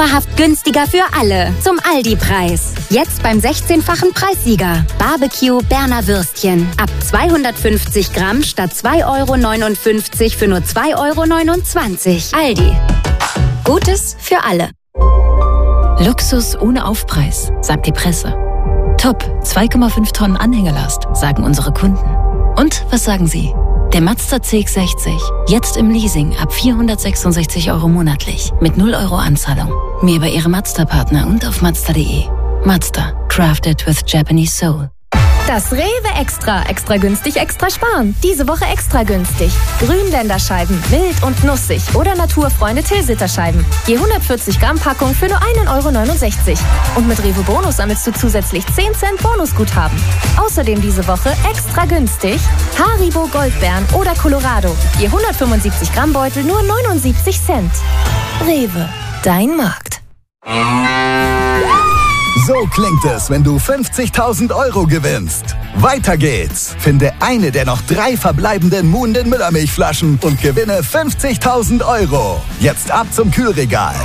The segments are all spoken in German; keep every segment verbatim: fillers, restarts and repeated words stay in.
dauerhaft günstiger für alle. Zum Aldi-Preis. Jetzt beim sechzehnfachen Preissieger. Barbecue Berner Würstchen. Ab zweihundertfünfzig Gramm statt zwei Euro neunundfünfzig für nur zwei Euro neunundzwanzig. Aldi. Gutes für alle. Luxus ohne Aufpreis, sagt die Presse. Top, zwei Komma fünf Tonnen Anhängerlast, sagen unsere Kunden. Und was sagen Sie? Der Mazda C X sechzig, jetzt im Leasing ab vierhundertsechsundsechzig Euro monatlich, mit null Euro Anzahlung. Mehr bei Ihrem Mazda-Partner und auf mazda punkt de. Mazda, crafted with Japanese soul. Das Rewe Extra. Extra günstig, extra sparen. Diese Woche extra günstig. Grünländerscheiben, mild und nussig oder Naturfreunde Tilsiter-Scheiben. Je hundertvierzig Gramm Packung für nur ein Euro neunundsechzig. Und mit Rewe Bonus sammelst du zusätzlich zehn Cent Bonusguthaben. Außerdem diese Woche extra günstig Haribo Goldbeeren oder Colorado. Je hundertfünfundsiebzig Gramm Beutel nur neunundsiebzig Cent. Rewe, dein Markt. So klingt es, wenn du fünfzigtausend Euro gewinnst. Weiter geht's. Finde eine der noch drei verbleibenden Muhnden Müllermilchflaschen und gewinne fünfzigtausend Euro. Jetzt ab zum Kühlregal.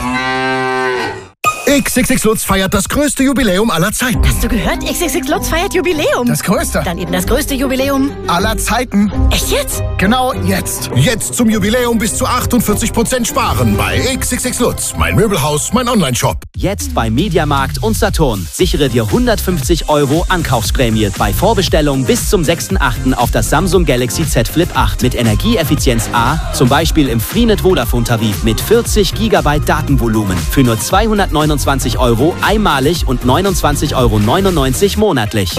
X X X Lutz feiert das größte Jubiläum aller Zeiten. Hast du gehört? X X X Lutz feiert Jubiläum. Das größte. Dann eben das größte Jubiläum aller Zeiten. Echt jetzt? Genau jetzt. Jetzt zum Jubiläum bis zu achtundvierzig Prozent sparen bei X X X Lutz. Mein Möbelhaus, mein Onlineshop. Jetzt bei Mediamarkt und Saturn. Sichere dir hundertfünfzig Euro Ankaufsprämie bei Vorbestellung bis zum sechsten achten auf das Samsung Galaxy Z Flip acht mit Energieeffizienz A, zum Beispiel im Freenet Vodafone Tarif mit vierzig Gigabyte Datenvolumen für nur zweihundertneunundzwanzig Euro einmalig und neunundzwanzig Euro neunundneunzig monatlich.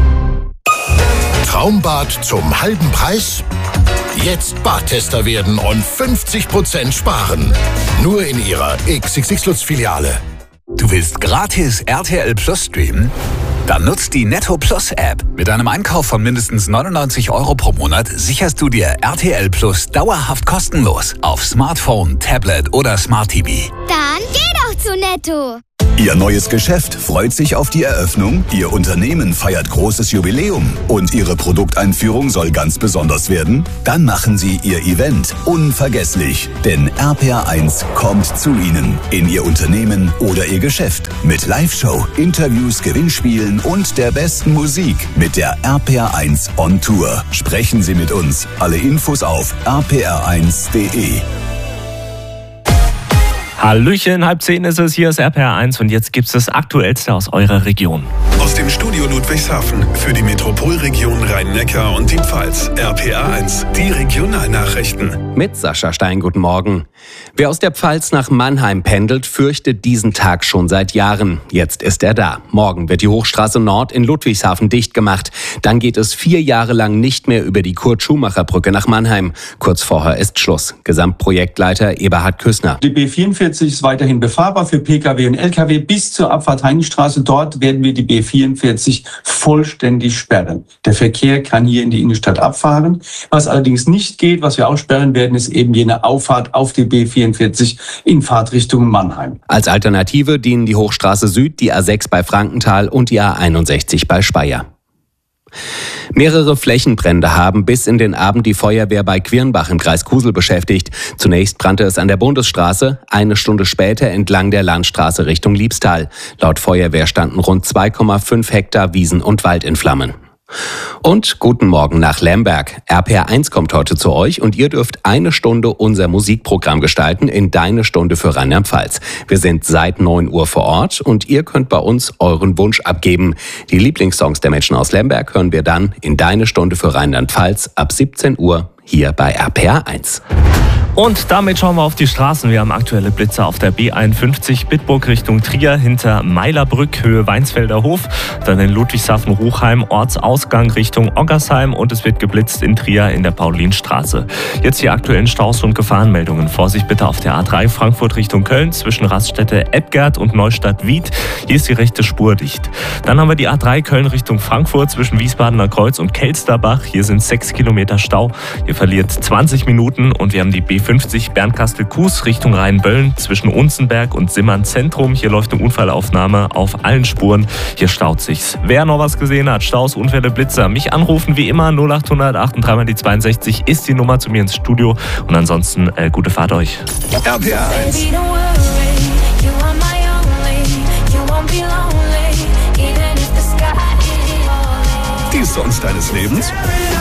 Traumbad zum halben Preis? Jetzt Badtester werden und fünfzig Prozent sparen. Nur in Ihrer X X X Lutz Filiale. Du willst gratis R T L Plus streamen? Dann nutzt die Netto Plus App. Mit einem Einkauf von mindestens neunundneunzig Euro pro Monat sicherst du dir R T L Plus dauerhaft kostenlos auf Smartphone, Tablet oder Smart T V. Dann geh doch zu Netto. Ihr neues Geschäft freut sich auf die Eröffnung, Ihr Unternehmen feiert großes Jubiläum und Ihre Produkteinführung soll ganz besonders werden? Dann machen Sie Ihr Event unvergesslich, denn R P R eins kommt zu Ihnen, in Ihr Unternehmen oder Ihr Geschäft. Mit Live-Show, Interviews, Gewinnspielen und der besten Musik mit der R P R eins on Tour. Sprechen Sie mit uns. Alle Infos auf r p r eins punkt de. Hallöchen, halb zehn ist es, hier ist R P R eins und jetzt gibt's das Aktuellste aus eurer Region. Aus dem Studio Ludwigshafen für die Metropolregion Rhein-Neckar und die Pfalz. R P R eins, die Regionalnachrichten. Mit Sascha Stein, guten Morgen. Wer aus der Pfalz nach Mannheim pendelt, fürchtet diesen Tag schon seit Jahren. Jetzt ist er da. Morgen wird die Hochstraße Nord in Ludwigshafen dicht gemacht. Dann geht es vier Jahre lang nicht mehr über die Kurt-Schumacher-Brücke nach Mannheim. Kurz vorher ist Schluss. Gesamtprojektleiter Eberhard Küssner. Die B vierundvierzig ist weiterhin befahrbar für Pkw und Lkw bis zur Abfahrt Heinrichstraße. Dort werden wir die B vierundvierzig vollständig sperren. Der Verkehr kann hier in die Innenstadt abfahren. Was allerdings nicht geht, was wir auch sperren werden, ist eben jene Auffahrt auf die B vierundvierzig in Fahrtrichtung Mannheim. Als Alternative dienen die Hochstraße Süd, die A sechs bei Frankenthal und die A einundsechzig bei Speyer. Mehrere Flächenbrände haben bis in den Abend die Feuerwehr bei Quirnbach im Kreis Kusel beschäftigt. Zunächst brannte es an der Bundesstraße, eine Stunde später entlang der Landstraße Richtung Liebstal. Laut Feuerwehr standen rund zwei Komma fünf Hektar Wiesen und Wald in Flammen. Und guten Morgen nach Lemberg. R P R eins kommt heute zu euch und ihr dürft eine Stunde unser Musikprogramm gestalten in Deine Stunde für Rheinland-Pfalz. Wir sind seit neun Uhr vor Ort und ihr könnt bei uns euren Wunsch abgeben. Die Lieblingssongs der Menschen aus Lemberg hören wir dann in Deine Stunde für Rheinland-Pfalz ab siebzehn Uhr hier bei R P R eins. Und damit schauen wir auf die Straßen. Wir haben aktuelle Blitzer auf der B einundfünfzig Bitburg Richtung Trier hinter Meilerbrück, Höhe Weinsfelder Hof. Dann in Ludwigshafen-Ruchheim, Ortsausgang Richtung Oggersheim. Und es wird geblitzt in Trier in der Paulinstraße. Jetzt die aktuellen Staus und Gefahrenmeldungen. Vorsicht bitte auf der A drei Frankfurt Richtung Köln zwischen Raststätte Ebgert und Neustadt-Wied. Hier ist die rechte Spur dicht. Dann haben wir die A drei Köln Richtung Frankfurt zwischen Wiesbadener Kreuz und Kelsterbach. Hier sind sechs Kilometer Stau. Ihr verliert zwanzig Minuten und wir haben die B fünfzig Bernkastel-Kues Richtung Rheinböllen zwischen Unzenberg und Simmern Zentrum. Hier läuft eine Unfallaufnahme auf allen Spuren. Hier staut sich's. Wer noch was gesehen hat, Staus, Unfälle, Blitzer, mich anrufen wie immer. null acht hundert achtunddreißig mal die zweiundsechzig ist die Nummer zu mir ins Studio. Und ansonsten äh, gute Fahrt euch. R P R eins. Sonst deines Lebens?